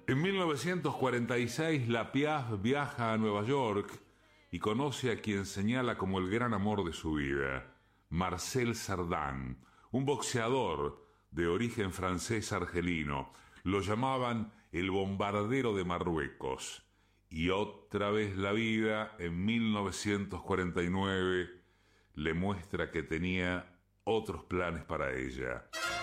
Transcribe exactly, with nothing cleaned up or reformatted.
En mil novecientos cuarenta y seis, la Piaf viaja a Nueva York y conoce a quien señala como el gran amor de su vida, Marcel Cerdan, un boxeador de origen francés-argelino. Lo llamaban el bombardero de Marruecos. Y otra vez la vida, en mil novecientos cuarenta y nueve, le muestra que tenía otros planes para ella.